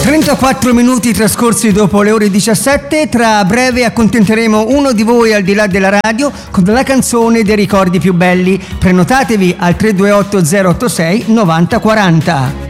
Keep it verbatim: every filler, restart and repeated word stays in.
trentaquattro minuti trascorsi dopo le ore diciassette, tra breve accontenteremo uno di voi al di là della radio con la canzone dei ricordi più belli. Prenotatevi al tre due otto zero otto sei novanta quaranta.